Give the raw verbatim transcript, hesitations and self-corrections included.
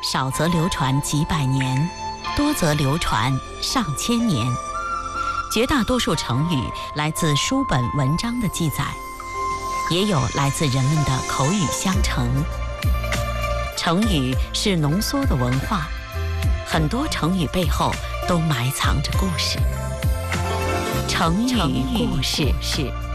少则流传几百年，多则流传上千年。绝大多数成语来自书本文章的记载，也有来自人们的口语相承。成语是浓缩的文化，很多成语背后都埋藏着故事。成语故事。